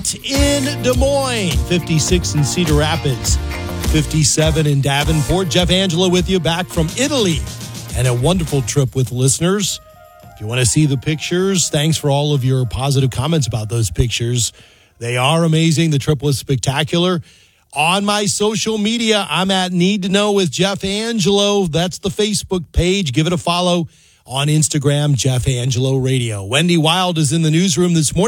In Des Moines, 56 in Cedar Rapids, 57 in Davenport. Jeff Angelo with you back from Italy and a wonderful trip with listeners. If you want to see the pictures, thanks for all of your positive comments about those pictures. They are amazing. The trip was spectacular. On my social media, I'm at Need to Know with Jeff Angelo. That's the Facebook page. Give it a follow. On Instagram, Jeff Angelo Radio. Wendy Wild is in the newsroom this morning.